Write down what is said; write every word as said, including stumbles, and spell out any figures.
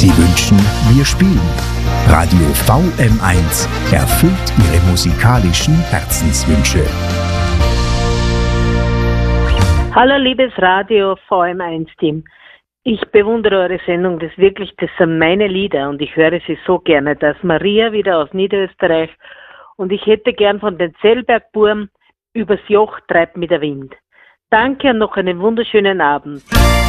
Sie wünschen, wir spielen. Radio V M eins erfüllt Ihre musikalischen Herzenswünsche. Hallo liebes Radio V M eins Team. Ich bewundere eure Sendung, das wirklich, das sind meine Lieder und ich höre sie so gerne. Das ist Maria wieder aus Niederösterreich und ich hätte gern von den Zellbergburm Übers Joch treibt mit der Wind. Danke und noch einen wunderschönen Abend.